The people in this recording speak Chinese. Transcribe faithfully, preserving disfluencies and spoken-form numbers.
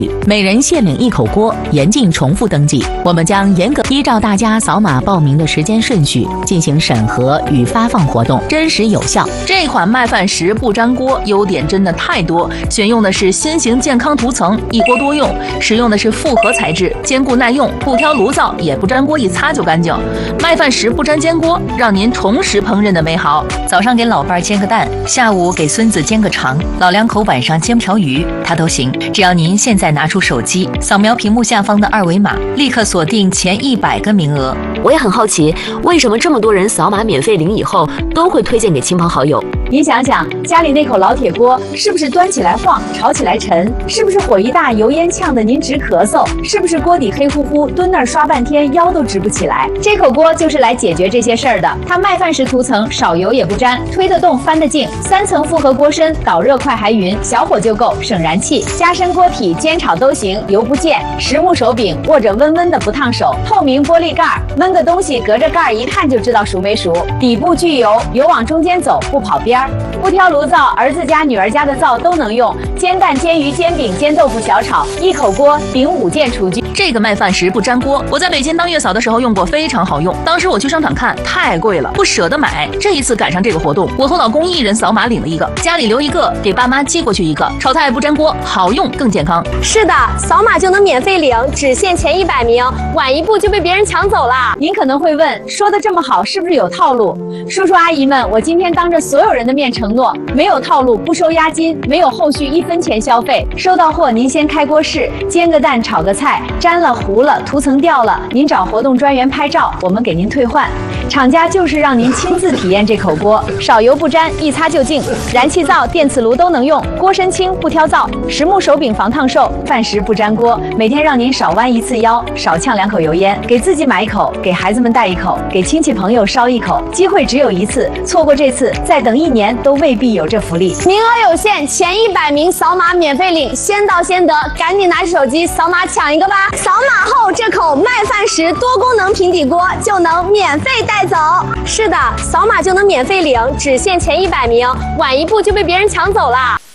每人限领一口锅，严禁重复登记。我们将严格依照大家扫码报名的时间顺序进行审核与发放活动，真实有效。 这款麦饭石不粘锅优点真的太多，选用的是新型健康涂层，一锅多用，使用的是复合材质，坚固耐用，不挑炉灶，也不粘锅，一擦就干净。麦饭石不粘煎锅，让您重拾烹饪的美好。 早上给老伴儿煎个蛋，下午给孙子煎个肠，老两口晚上煎条鱼，他都行。只要您现在拿出手机，扫描屏幕下方的二维码，立刻锁定前一百个名额。 我也很好奇，为什么这么多人扫码免费领以后，都会推荐给亲朋好友？ 您想想，家里那口老铁锅，是不是端起来晃，炒起来沉？是不是火一大，油烟呛得您直咳嗽？是不是锅底黑乎乎，蹲那儿刷半天，腰都直不起来？这口锅就是来解决这些事儿的。它麦饭石涂层，少油也不粘，推得动，翻得净，三层复合锅身，导热快还匀，小火就够，省燃气。加深锅体，煎炒都行，油不溅。实木手柄，握着温温的不烫手。透明玻璃盖儿，焖个东西隔着盖儿一看就知道熟没熟。底部聚油，油往中间走，不跑边儿。不挑炉灶，儿子家女儿家的灶都能用。煎蛋、煎鱼、煎饼、煎豆腐、小炒，一口锅顶五件厨具。 这个麦饭石不粘锅，我在北京当月嫂的时候用过，非常好用。当时我去商场看，太贵了，不舍得买。这一次赶上这个活动，我和老公一人扫码领了一个，家里留一个，给爸妈寄过去一个。炒菜不粘锅，好用更健康。 是的，扫码就能免费领，只限前一百名，晚一步就被别人抢走了。 您可能会问，说的这么好，是不是有套路？叔叔阿姨们，我今天当着所有人的面承诺，没有套路，不收押金，没有后续一分钱消费。收到货您先开锅试，煎个蛋，炒个菜，粘了糊了，涂层掉了，您找活动专员拍照，我们给您退换。厂家就是让您亲自体验这口锅，少油不粘，一擦就净。燃气灶、电磁炉都能用，锅身轻不挑灶，实木手柄防烫手，饭石不粘锅，每天让您少弯一次腰，少呛两口油烟。给自己买一口，给孩子们带一口，给亲戚朋友烧一口，机会只有一次，错过这次，再等一年都未必有这福利。 名额有限，前一百名扫码免费领，先到先得，赶紧拿起手机扫码抢一个吧！扫码后，这口麦饭石多功能平底锅就能免费带走。是的，扫码就能免费领，只限前一百名，晚一步就被别人抢走了。